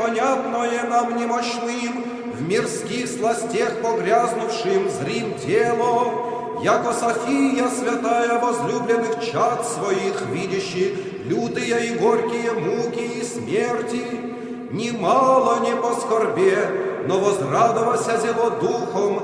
непонятное нам немощным, в мирских сластях погрязнувшим зрим тело, яко София святая возлюбленных чад своих, видящих лютые и горькие муки и смерти, немало не по скорбе, но возрадовася зело духом,